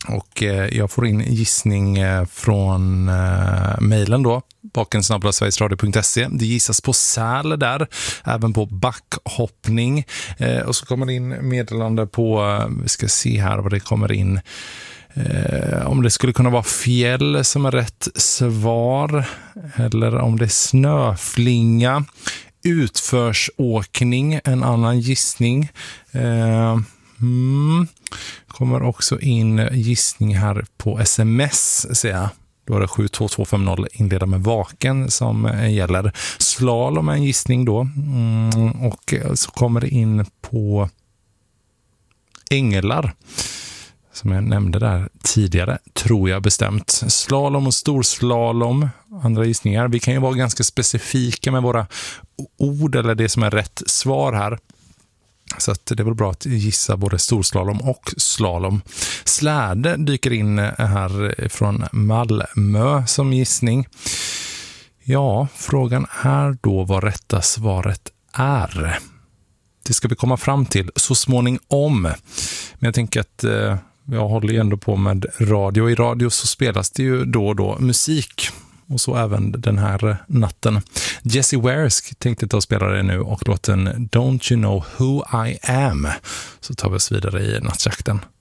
Och jag får in gissning från mejlen då, baken@sverigesradio.se. Det gissas på säl där, även på backhoppning. Och så kommer det in meddelande på, vi ska se här vad det kommer in. Om det skulle kunna vara fjäll som är rätt svar, eller om det är snöflinga. Utförsåkning, en annan gissning. Kommer också in gissning här på sms, ser jag. Då är det 72250 inleda med vaken som gäller. Slalom är en gissning då. Och så kommer det in på änglar, som jag nämnde där tidigare, tror jag bestämt. Slalom och storslalom, andra gissningar. Vi kan ju vara ganska specifika med våra ord eller det som är rätt svar här. Så att det är väl bra att gissa både storslalom och slalom. Släde dyker in här från Malmö som gissning. Ja, frågan är då vad rätta svaret är. Det ska vi komma fram till så småningom. Men jag tänker att jag håller ju ändå på med radio. I radio så spelas det ju då och då musik. Och så även den här natten. Jessie Wares tänkte ta och spela det nu och låten Don't You Know Who I Am. Så tar vi oss vidare i nattjakten.